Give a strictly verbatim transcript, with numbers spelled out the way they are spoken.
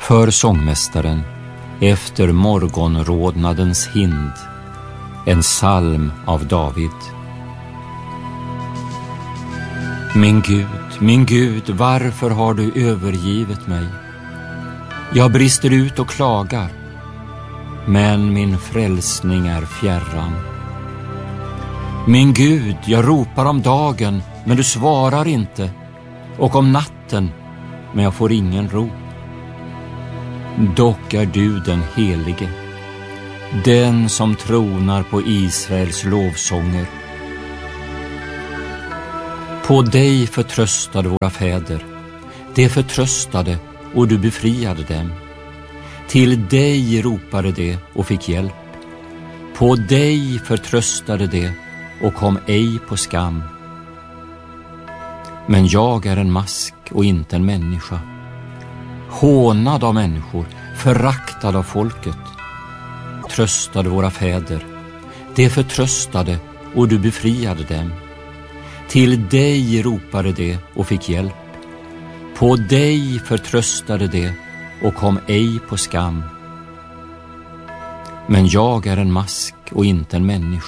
För sångmästaren, efter morgonrodnadens hind, en psalm av David. Min Gud, min Gud, varför har du övergivit mig? Jag brister ut och klagar, men min frälsning är fjärran. Min Gud, jag ropar om dagen, men du svarar inte, och om natten, men jag får ingen ro. Dock är du den helige, den som tronar på Israels lovsånger. På dig förtröstade våra fäder, de förtröstade och du befriade dem. Till dig ropade de och fick hjälp. På dig förtröstade de och kom ej på skam. Men jag är en mask och inte en människa, hånad av människor, föraktad av folket. Tröstade våra fäder, de förtröstade och du befriade dem. Till dig ropade de och fick hjälp. På dig förtröstade de och kom ej på skam. Men jag är en mask och inte en människa,